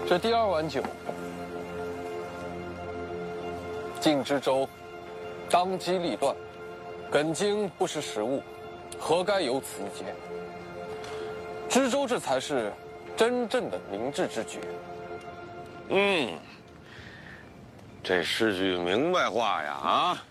这第2碗酒，敬之粥，当机立断，耿京不识时务，何该有此一劫？知州这才是真正的明智之举。 这是句明白话呀！啊，